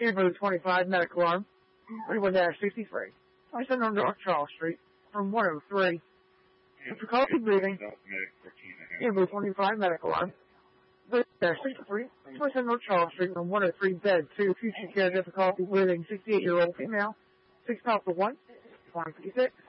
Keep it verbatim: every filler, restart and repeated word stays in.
Amber twenty-five, medical alarm. thirty-one dash sixty-three. twenty-seven on North Charles Street from one oh three. Difficulty breathing. Amber twenty-five, medical alarm. thirty-one dash sixty-three. twenty-seven North Charles Street from one oh three, bed two, future care difficulty breathing, sixty-eight-year-old female. six Alpha one. one fifty-six.